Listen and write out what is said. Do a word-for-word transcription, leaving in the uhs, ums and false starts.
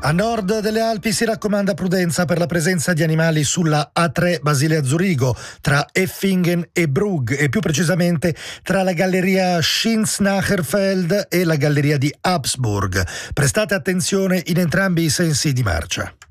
A nord delle Alpi si raccomanda prudenza per la presenza di animali sulla A tre Basilea-Zurigo, tra Effingen e Brugg, e più precisamente tra la galleria Schinsnacherfeld e la galleria di Habsburg. Prestate attenzione in entrambi i sensi di marcia.